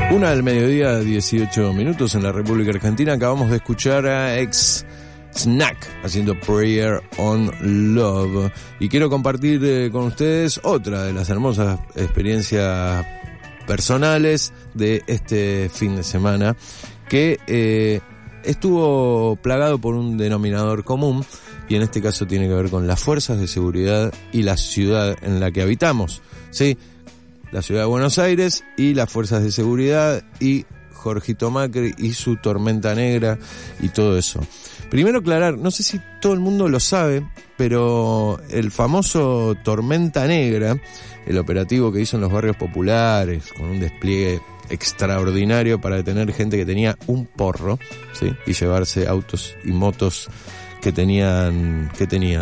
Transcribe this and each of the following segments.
Una del mediodía, 18 minutos en la República Argentina. Acabamos de escuchar a X-Snack haciendo Prayer on Love. Y quiero compartir con ustedes otra de las hermosas experiencias personales de este fin de semana, que estuvo plagado por un denominador común, y en este caso tiene que ver con las fuerzas de seguridad y la ciudad en la que habitamos, ¿sí? La ciudad de Buenos Aires y las fuerzas de seguridad y Jorgito Macri y su tormenta negra y todo eso. Primero aclarar, no sé si todo el mundo lo sabe, pero el famoso Tormenta Negra, el operativo que hizo en los barrios populares, con un despliegue extraordinario para detener gente que tenía un porro, ¿sí? Y llevarse autos y motos que tenían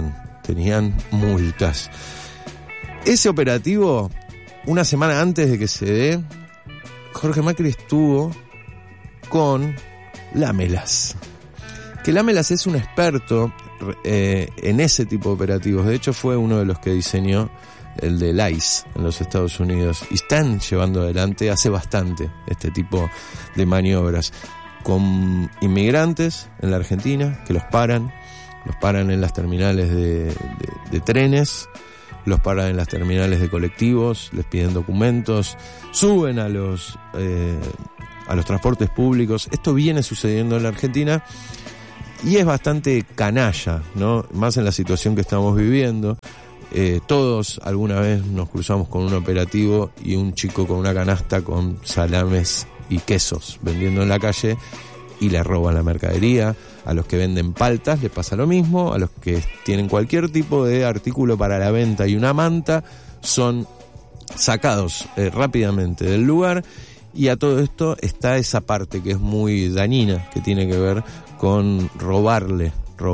multas. Ese operativo, una semana antes de que se dé, Jorge Macri estuvo con Lamelas. Que Lamelas es un experto en ese tipo de operativos. De hecho, fue uno de los que diseñó el del ICE en los Estados Unidos. Y están llevando adelante hace bastante este tipo de maniobras con inmigrantes en la Argentina que los paran en las terminales de trenes, los paran en las terminales de colectivos, les piden documentos, suben a los transportes públicos. Esto viene sucediendo en la Argentina y es bastante canalla, ¿no? Más en la situación que estamos viviendo. Todos alguna vez nos cruzamos con un operativo y un chico con una canasta con salames y quesos vendiendo en la calle y le roban la mercadería. A los que venden paltas les pasa lo mismo, a los que tienen cualquier tipo de artículo para la venta y una manta son sacados rápidamente del lugar. Y a todo esto está esa parte que es muy dañina, que tiene que ver con robarle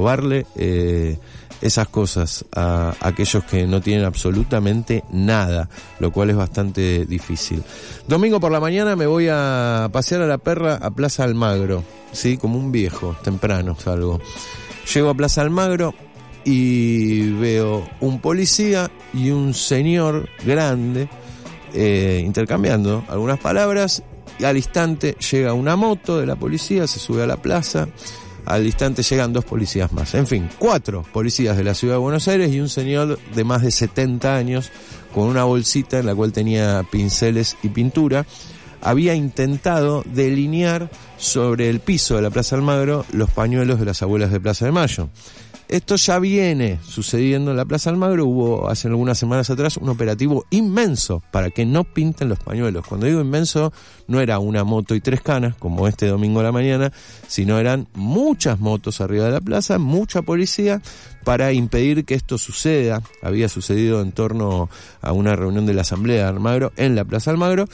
esas cosas a aquellos que no tienen absolutamente nada, lo cual es bastante difícil. Domingo por la mañana me voy a pasear a la perra a Plaza Almagro, ¿sí? Como un viejo, temprano salgo. Llego a Plaza Almagro y veo un policía y un señor grande intercambiando algunas palabras, y al instante llega una moto de la policía, se sube a la plaza. Al instante llegan 2 policías más. En fin, 4 policías de la ciudad de Buenos Aires y un señor de más de 70 años con una bolsita en la cual tenía pinceles y pintura. Había intentado delinear sobre el piso de la Plaza Almagro los pañuelos de las abuelas de Plaza de Mayo. Esto ya viene sucediendo en la Plaza Almagro. Hubo hace algunas semanas atrás un operativo inmenso para que no pinten los pañuelos. Cuando digo inmenso, no era una moto y 3 canas, como este domingo a la mañana, sino eran muchas motos arriba de la plaza, mucha policía, para impedir que esto suceda. Había sucedido en torno a una reunión de la Asamblea de Almagro en la Plaza Almagro,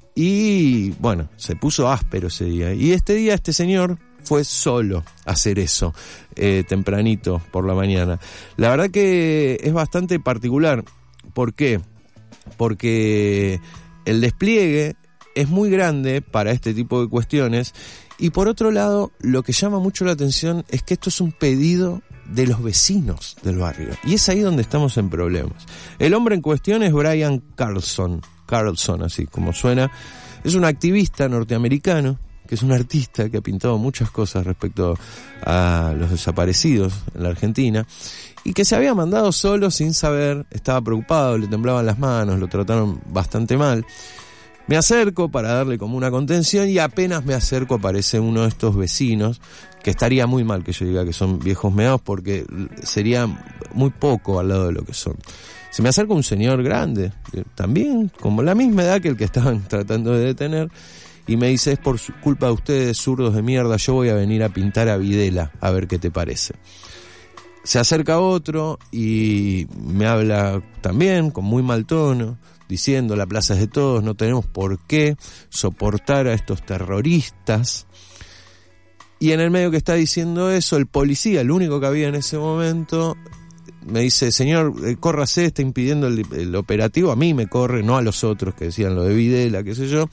y bueno, se puso áspero ese día. Y este día este señor fue solo a hacer eso, tempranito por la mañana. La verdad que es bastante particular. ¿Por qué? Porque el despliegue es muy grande para este tipo de cuestiones, y por otro lado, lo que llama mucho la atención es que esto es un pedido de los vecinos del barrio, y es ahí donde estamos en problemas. El hombre en cuestión es Brian Carlson, así como suena. Es un activista norteamericano, que es un artista que ha pintado muchas cosas respecto a los desaparecidos en la Argentina, y que se había mandado solo sin saber, estaba preocupado, le temblaban las manos, lo trataron bastante mal. Me acerco para darle como una contención, y apenas me acerco aparece uno de estos vecinos, que estaría muy mal que yo diga que son viejos meados, porque sería muy poco al lado de lo que son. Se me acerca un señor grande, también como la misma edad que el que estaban tratando de detener, y me dice: es por culpa de ustedes, zurdos de mierda, yo voy a venir a pintar a Videla, a ver qué te parece. Se acerca otro y me habla también con muy mal tono, diciendo: la plaza es de todos, no tenemos por qué soportar a estos terroristas. Y en el medio que está diciendo eso, el policía, el único que había en ese momento, me dice: señor, córrase, está impidiendo el operativo. A mí me corre, no a los otros que decían lo de Videla, qué sé yo.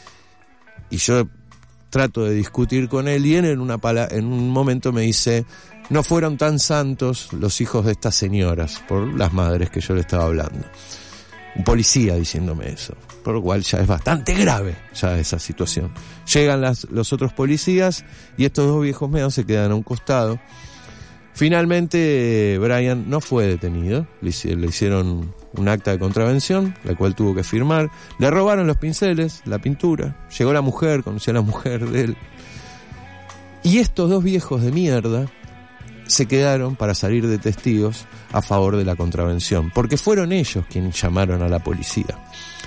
Y yo trato de discutir con él, y él en un momento me dice: no fueron tan santos los hijos de estas señoras, por las madres que yo le estaba hablando. un policía diciéndome eso, por lo cual ya es bastante grave ya esa situación. Llegan los otros policías y estos dos viejos meos se quedan a un costado. Finalmente Brian no fue detenido, le hicieron un acta de contravención, la cual tuvo que firmar, le robaron los pinceles, la pintura, llegó la mujer, conoció a la mujer de él, y estos dos viejos de mierda se quedaron para salir de testigos a favor de la contravención, porque fueron ellos quienes llamaron a la policía.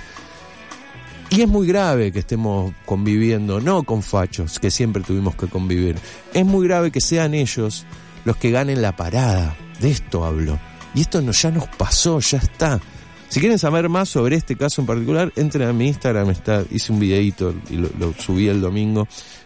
Y es muy grave que estemos conviviendo, no con fachos, que siempre tuvimos que convivir, es muy grave que sean ellos los que ganen la parada. De esto hablo. Y esto ya nos pasó, ya está. Si quieren saber más sobre este caso en particular, entren a mi Instagram, hice un videíto y lo subí el domingo,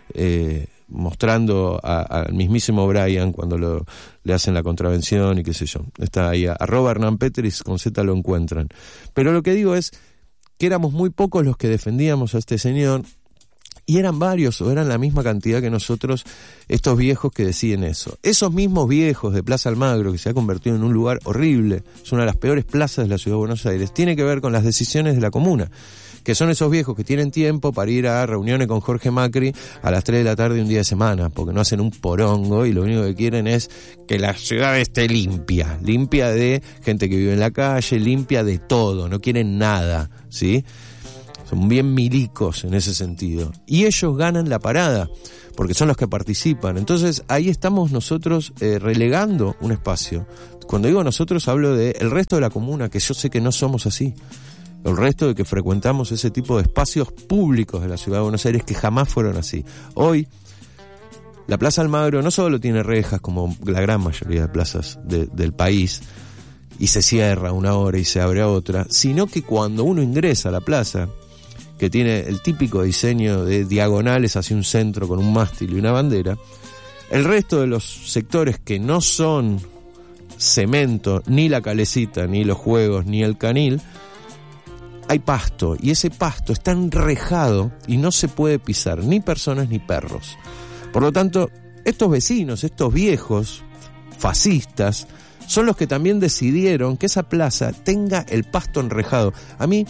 mostrando al mismísimo Brian cuando le hacen la contravención y qué sé yo. Está ahí, @HernanPetris, con Z lo encuentran. Pero lo que digo es que éramos muy pocos los que defendíamos a este señor, y eran varios, o eran la misma cantidad que nosotros, estos viejos que deciden eso. Esos mismos viejos de Plaza Almagro, que se ha convertido en un lugar horrible, es una de las peores plazas de la Ciudad de Buenos Aires, tiene que ver con las decisiones de la comuna, que son esos viejos que tienen tiempo para ir a reuniones con Jorge Macri a las 3 de la tarde un día de semana, porque no hacen un porongo y lo único que quieren es que la ciudad esté limpia de gente que vive en la calle, limpia de todo, no quieren nada, ¿sí? Son bien milicos en ese sentido. Y ellos ganan la parada, porque son los que participan. Entonces ahí estamos nosotros relegando un espacio. Cuando digo nosotros hablo de el resto de la comuna, que yo sé que no somos así. El resto de que frecuentamos ese tipo de espacios públicos de la Ciudad de Buenos Aires que jamás fueron así. Hoy, la Plaza Almagro no solo tiene rejas como la gran mayoría de plazas del país, y se cierra una hora y se abre otra, sino que cuando uno ingresa a la plaza, que tiene el típico diseño de diagonales hacia un centro con un mástil y una bandera, el resto de los sectores que no son cemento, ni la calecita, ni los juegos, ni el canil, hay pasto, y ese pasto está enrejado y no se puede pisar ni personas ni perros. Por lo tanto, estos vecinos, estos viejos fascistas, son los que también decidieron que esa plaza tenga el pasto enrejado. A mí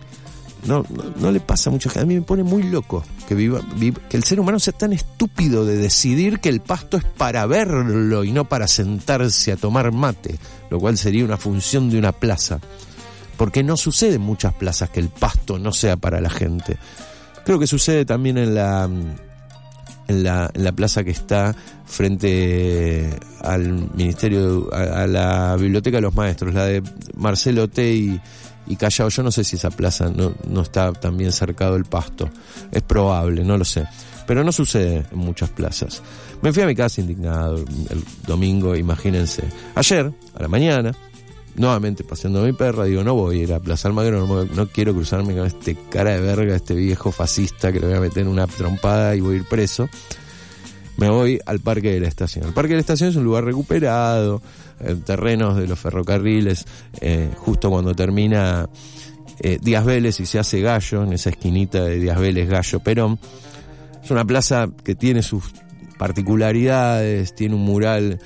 no le pasa a mucha gente. A mí me pone muy loco que el ser humano sea tan estúpido de decidir que el pasto es para verlo y no para sentarse a tomar mate, lo cual sería una función de una plaza. Porque no sucede en muchas plazas que el pasto no sea para la gente. Creo que sucede también en la plaza que está frente al Ministerio, a la Biblioteca de los Maestros, la de Marcelo T. y Callao. Yo no sé si esa plaza no está tan bien cercado el pasto. Es probable, no lo sé. Pero no sucede en muchas plazas. Me fui a mi casa indignado el domingo, imagínense. Ayer, a la mañana, nuevamente paseando a mi perra, digo, no voy a ir a Plaza Almagro, no quiero cruzarme con este cara de verga, este viejo fascista que le voy a meter una trompada y voy a ir preso. Me voy al Parque de la Estación. El Parque de la Estación es un lugar recuperado, terrenos de los ferrocarriles, justo cuando termina Díaz Vélez y se hace Gallo, en esa esquinita de Díaz Vélez, Gallo, Perón. Es una plaza que tiene sus particularidades, tiene un mural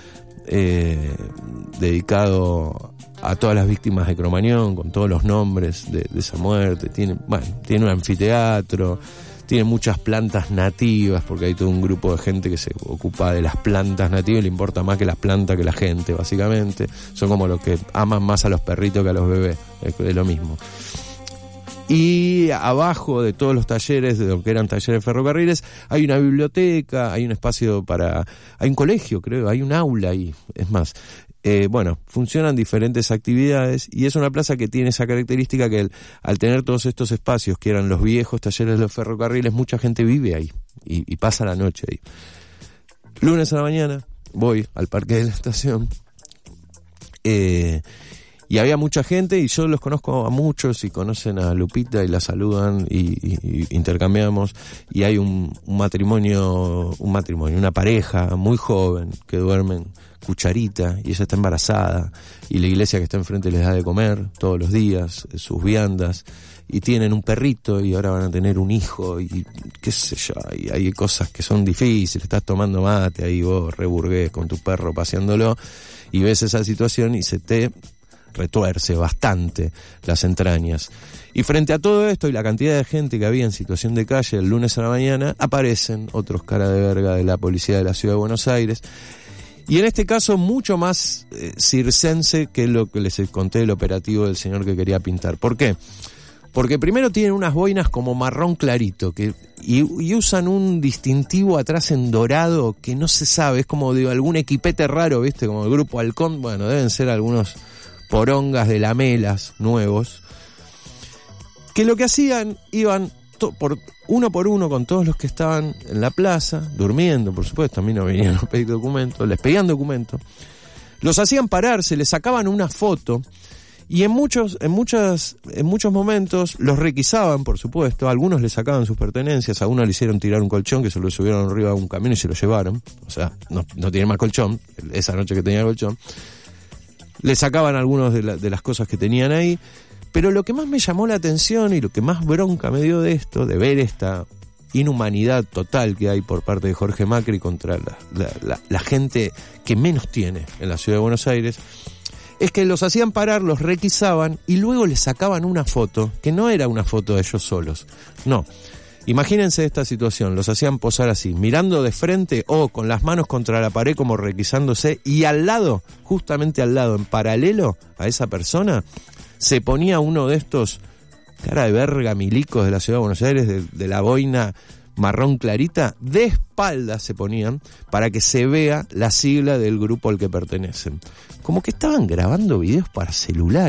dedicado a todas las víctimas de Cromañón, con todos los nombres de esa muerte. Tiene un anfiteatro, tiene muchas plantas nativas, porque hay todo un grupo de gente que se ocupa de las plantas nativas, le importa más que las plantas que la gente, básicamente. Son como los que aman más a los perritos que a los bebés, es lo mismo. Y abajo de todos los talleres, de lo que eran talleres ferrocarriles, hay una biblioteca, hay un espacio hay un colegio, creo, hay un aula ahí, es más. Funcionan diferentes actividades y es una plaza que tiene esa característica que al tener todos estos espacios que eran los viejos talleres de los ferrocarriles, mucha gente vive ahí y pasa la noche ahí. Lunes a la mañana voy al Parque de la Estación y había mucha gente, y yo los conozco a muchos y conocen a Lupita y la saludan y intercambiamos, y hay un matrimonio, una pareja muy joven que duermen cucharita y ella está embarazada y la iglesia que está enfrente les da de comer todos los días, sus viandas, y tienen un perrito y ahora van a tener un hijo y qué sé yo, y hay cosas que son difíciles, estás tomando mate ahí vos re burgués con tu perro paseándolo y ves esa situación y se te retuerce bastante las entrañas. Y frente a todo esto y la cantidad de gente que había en situación de calle el lunes a la mañana, aparecen otros cara de verga de la policía de la Ciudad de Buenos Aires. Y en este caso mucho más circense que lo que les conté del operativo del señor que quería pintar. ¿Por qué? Porque primero tienen unas boinas como marrón clarito y usan un distintivo atrás en dorado que no se sabe, es como de algún equipete raro, ¿viste? Como el Grupo Halcón, bueno, deben ser algunos porongas de lamelas nuevos, que lo que hacían, iban uno por uno con todos los que estaban en la plaza, durmiendo, por supuesto, a mí no venían a pedir documentos, les pedían documentos, los hacían pararse, les sacaban una foto, y en muchos momentos los requisaban, por supuesto, a algunos les sacaban sus pertenencias, a uno le hicieron tirar un colchón que se lo subieron arriba de un camión y se lo llevaron, o sea, no tiene más colchón, esa noche que tenía colchón, le sacaban algunos de las cosas que tenían ahí. Pero lo que más me llamó la atención y lo que más bronca me dio de esto, de ver esta inhumanidad total que hay por parte de Jorge Macri contra la gente que menos tiene en la Ciudad de Buenos Aires, es que los hacían parar, los requisaban y luego les sacaban una foto, que no era una foto de ellos solos, no. Imagínense esta situación, los hacían posar así, mirando de frente o con las manos contra la pared como requisándose, y al lado, justamente al lado, en paralelo a esa persona, se ponía uno de estos cara de verga milicos de la Ciudad de Buenos Aires, de la boina marrón clarita, de espaldas se ponían para que se vea la sigla del grupo al que pertenecen. Como que estaban grabando videos para celular.